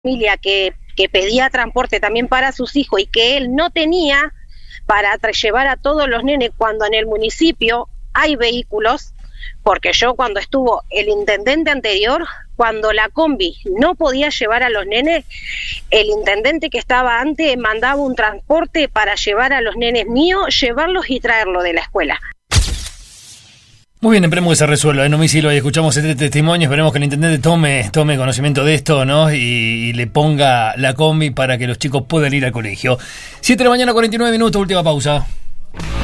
familia que pedía transporte también para sus hijos y que él no tenía para llevar a todos los nenes cuando en el municipio hay vehículos, porque yo cuando estuvo el intendente anterior, cuando la combi no podía llevar a los nenes, el intendente que estaba antes mandaba un transporte para llevar a los nenes míos, llevarlos y traerlos de la escuela. Muy bien, esperemos que se resuelva, ¿no, Misi? Hoy escuchamos este testimonio, esperemos que el intendente tome conocimiento de esto, ¿no? Y le ponga la combi para que los chicos puedan ir al colegio. 7 de la mañana, 49 minutos, última pausa.